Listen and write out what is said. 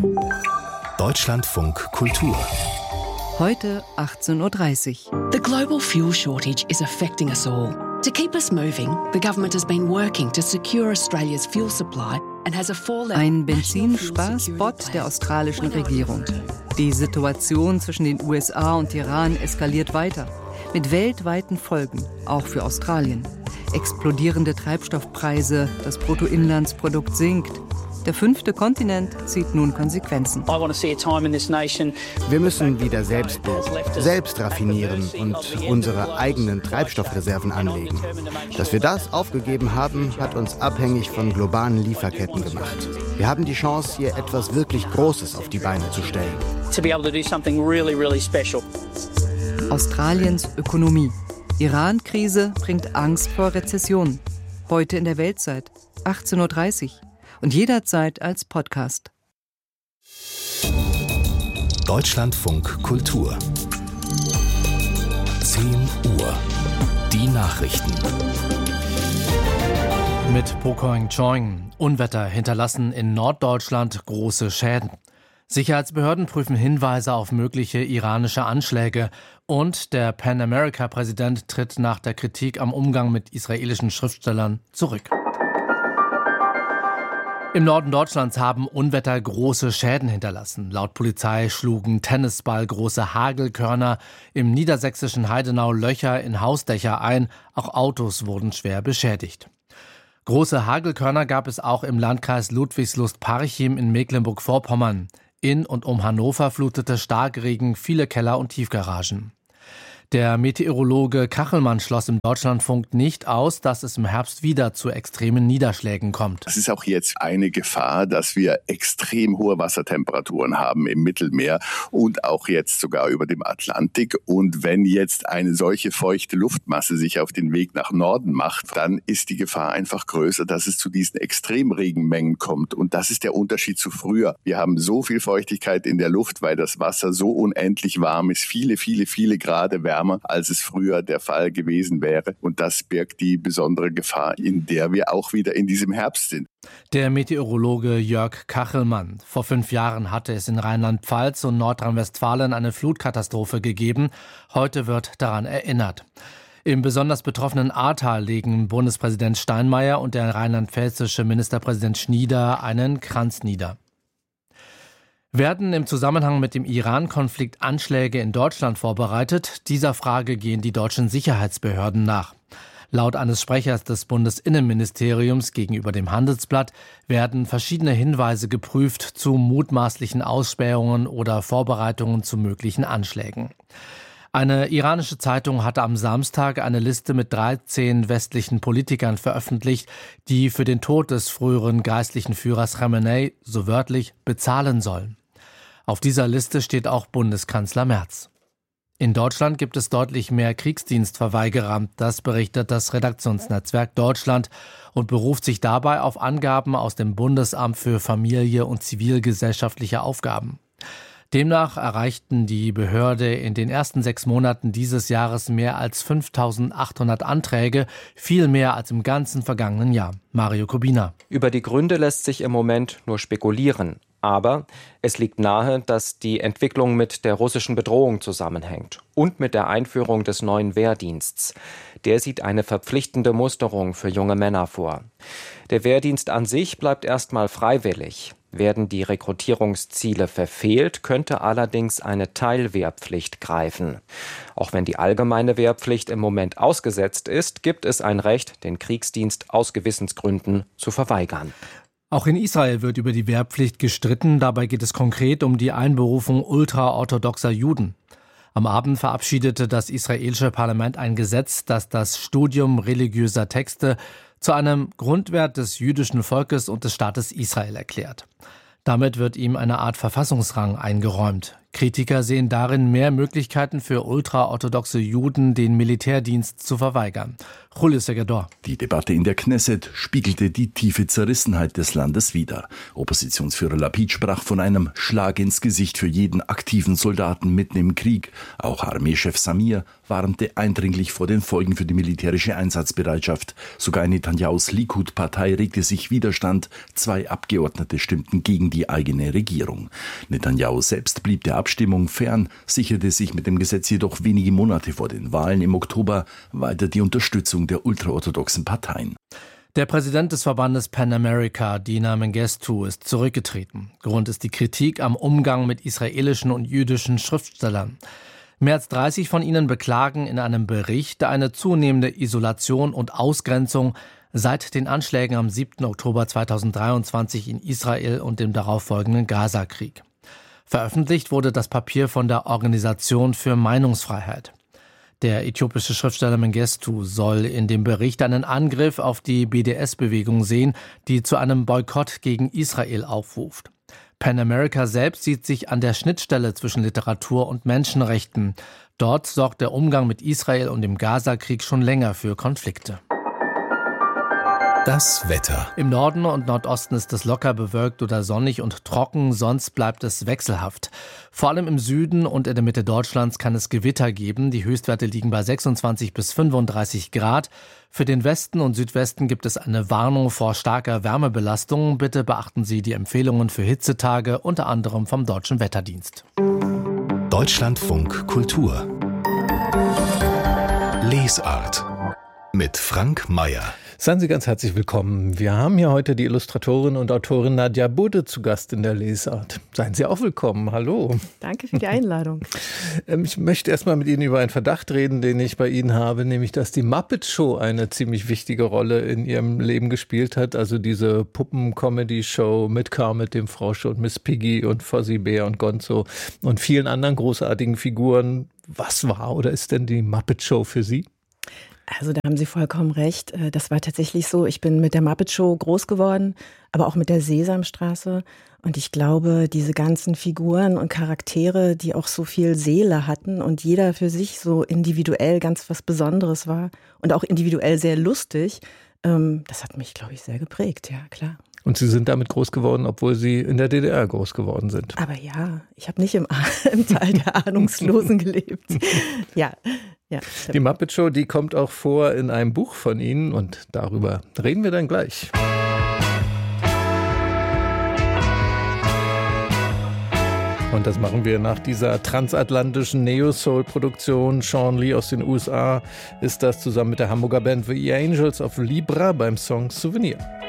Deutschlandfunk Kultur. Heute 18:30 Uhr. The global fuel shortage is affecting us all. To keep us moving, the government has been working to secure Australia's fuel supply and has a four-level Ein Benzinsparspot der australischen Regierung. Die Situation zwischen den USA und Iran eskaliert weiter. Mit weltweiten Folgen, auch für Australien. Explodierende Treibstoffpreise, das Bruttoinlandsprodukt sinkt. Der 5. Kontinent zieht nun Konsequenzen. Wir müssen wieder selbst raffinieren und unsere eigenen Treibstoffreserven anlegen. Dass wir das aufgegeben haben, hat uns abhängig von globalen Lieferketten gemacht. Wir haben die Chance, hier etwas wirklich Großes auf die Beine zu stellen. Australiens Ökonomie. Iran-Krise bringt Angst vor Rezession. Heute in der Weltzeit, 18:30 Uhr. Und jederzeit als Podcast. Deutschlandfunk Kultur. 10 Uhr. Die Nachrichten. Mit Pokoing Choing. Unwetter hinterlassen in Norddeutschland große Schäden. Sicherheitsbehörden prüfen Hinweise auf mögliche iranische Anschläge. Und der Pan-America-Präsident tritt nach der Kritik am Umgang mit israelischen Schriftstellern zurück. Im Norden Deutschlands haben Unwetter große Schäden hinterlassen. Laut Polizei schlugen Tennisballgroße Hagelkörner im niedersächsischen Heidenau Löcher in Hausdächer ein. Auch Autos wurden schwer beschädigt. Große Hagelkörner gab es auch im Landkreis Ludwigslust-Parchim in Mecklenburg-Vorpommern. In und um Hannover flutete Starkregen viele Keller und Tiefgaragen. Der Meteorologe Kachelmann schloss im Deutschlandfunk nicht aus, dass es im Herbst wieder zu extremen Niederschlägen kommt. Es ist auch jetzt eine Gefahr, dass wir extrem hohe Wassertemperaturen haben im Mittelmeer und auch jetzt sogar über dem Atlantik. Und wenn jetzt eine solche feuchte Luftmasse sich auf den Weg nach Norden macht, dann ist die Gefahr einfach größer, dass es zu diesen Extremregenmengen kommt. Und das ist der Unterschied zu früher. Wir haben so viel Feuchtigkeit in der Luft, weil das Wasser so unendlich warm ist, viele Grad wärmer, als es früher der Fall gewesen wäre. Und das birgt die besondere Gefahr, in der wir auch wieder in diesem Herbst sind. Der Meteorologe Jörg Kachelmann. Vor 5 Jahren hatte es in Rheinland-Pfalz und Nordrhein-Westfalen eine Flutkatastrophe gegeben. Heute wird daran erinnert. Im besonders betroffenen Ahrtal legen Bundespräsident Steinmeier und der rheinland-pfälzische Ministerpräsident Schnieder einen Kranz nieder. Werden im Zusammenhang mit dem Iran-Konflikt Anschläge in Deutschland vorbereitet? Dieser Frage gehen die deutschen Sicherheitsbehörden nach. Laut eines Sprechers des Bundesinnenministeriums gegenüber dem Handelsblatt werden verschiedene Hinweise geprüft zu mutmaßlichen Ausspähungen oder Vorbereitungen zu möglichen Anschlägen. Eine iranische Zeitung hatte am Samstag eine Liste mit 13 westlichen Politikern veröffentlicht, die für den Tod des früheren geistlichen Führers Khamenei, so wörtlich, bezahlen sollen. Auf dieser Liste steht auch Bundeskanzler Merz. In Deutschland gibt es deutlich mehr Kriegsdienstverweigerer, das berichtet das Redaktionsnetzwerk Deutschland und beruft sich dabei auf Angaben aus dem Bundesamt für Familie und zivilgesellschaftliche Aufgaben. Demnach erreichten die Behörde in den ersten 6 Monaten dieses Jahres mehr als 5.800 Anträge, viel mehr als im ganzen vergangenen Jahr. Mario Kubina. Über die Gründe lässt sich im Moment nur spekulieren. Aber es liegt nahe, dass die Entwicklung mit der russischen Bedrohung zusammenhängt und mit der Einführung des neuen Wehrdienstes. Der sieht eine verpflichtende Musterung für junge Männer vor. Der Wehrdienst an sich bleibt erstmal freiwillig. Werden die Rekrutierungsziele verfehlt, könnte allerdings eine Teilwehrpflicht greifen. Auch wenn die allgemeine Wehrpflicht im Moment ausgesetzt ist, gibt es ein Recht, den Kriegsdienst aus Gewissensgründen zu verweigern. Auch in Israel wird über die Wehrpflicht gestritten. Dabei geht es konkret um die Einberufung ultraorthodoxer Juden. Am Abend verabschiedete das israelische Parlament ein Gesetz, das das Studium religiöser Texte zu einem Grundwert des jüdischen Volkes und des Staates Israel erklärt. Damit wird ihm eine Art Verfassungsrang eingeräumt. Kritiker sehen darin mehr Möglichkeiten für ultraorthodoxe Juden, den Militärdienst zu verweigern. Julio Segador. Die Debatte in der Knesset spiegelte die tiefe Zerrissenheit des Landes wider. Oppositionsführer Lapid sprach von einem Schlag ins Gesicht für jeden aktiven Soldaten mitten im Krieg. Auch Armeechef Samir warnte eindringlich vor den Folgen für die militärische Einsatzbereitschaft. Sogar Netanyahus Likud-Partei regte sich Widerstand. 2 Abgeordnete stimmten gegen die eigene Regierung. Netanyahu selbst blieb der Abstimmung fern, sicherte sich mit dem Gesetz jedoch wenige Monate vor den Wahlen im Oktober weiter die Unterstützung der ultraorthodoxen Parteien. Der Präsident des Verbandes Pan America, Dina Mengistu, ist zurückgetreten. Grund ist die Kritik am Umgang mit israelischen und jüdischen Schriftstellern. Mehr als 30 von ihnen beklagen in einem Bericht eine zunehmende Isolation und Ausgrenzung seit den Anschlägen am 7. Oktober 2023 in Israel und dem darauffolgenden Gaza-Krieg. Veröffentlicht wurde das Papier von der Organisation für Meinungsfreiheit. Der äthiopische Schriftsteller Mengistu soll in dem Bericht einen Angriff auf die BDS-Bewegung sehen, die zu einem Boykott gegen Israel aufruft. Pan America selbst sieht sich an der Schnittstelle zwischen Literatur und Menschenrechten. Dort sorgt der Umgang mit Israel und dem Gaza-Krieg schon länger für Konflikte. Das Wetter. Im Norden und Nordosten ist es locker bewölkt oder sonnig und trocken, sonst bleibt es wechselhaft. Vor allem im Süden und in der Mitte Deutschlands kann es Gewitter geben. Die Höchstwerte liegen bei 26 bis 35 Grad. Für den Westen und Südwesten gibt es eine Warnung vor starker Wärmebelastung. Bitte beachten Sie die Empfehlungen für Hitzetage, unter anderem vom Deutschen Wetterdienst. Deutschlandfunk Kultur. Lesart mit Frank Mayer. Seien Sie ganz herzlich willkommen. Wir haben hier heute die Illustratorin und Autorin Nadja Budde zu Gast in der Lesart. Seien Sie auch willkommen. Hallo. Danke für die Einladung. Ich möchte erstmal mit Ihnen über einen Verdacht reden, den ich bei Ihnen habe, nämlich, dass die Muppet Show eine ziemlich wichtige Rolle in Ihrem Leben gespielt hat. Also diese Puppen-Comedy-Show mit Kermit, dem Frosch und Miss Piggy und Fozzie Bear und Gonzo und vielen anderen großartigen Figuren. Was war oder ist denn die Muppet Show für Sie? Also da haben Sie vollkommen recht. Das war tatsächlich so. Ich bin mit der Muppet Show groß geworden, aber auch mit der Sesamstraße. Und ich glaube, diese ganzen Figuren und Charaktere, die auch so viel Seele hatten und jeder für sich so individuell ganz was Besonderes war und auch individuell sehr lustig, das hat mich, glaube ich, sehr geprägt. Ja, klar. Und Sie sind damit groß geworden, obwohl Sie in der DDR groß geworden sind. Aber ja, ich habe nicht im Tal der Ahnungslosen gelebt. Ja. Ja, die Muppet Show, die kommt auch vor in einem Buch von Ihnen und darüber reden wir dann gleich. Und das machen wir nach dieser transatlantischen Neo-Soul-Produktion. Sean Lee aus den USA ist das zusammen mit der Hamburger Band The Angels of Libra beim Song Souvenir.